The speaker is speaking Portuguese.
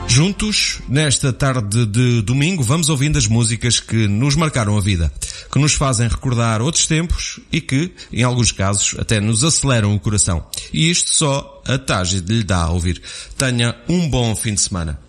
Juntos, nesta tarde de domingo, vamos ouvindo as músicas que nos marcaram a vida, que nos fazem recordar outros tempos e que, em alguns casos, até nos aceleram o coração. E isto só a Tágide lhe dá a ouvir. Tenha um bom fim de semana.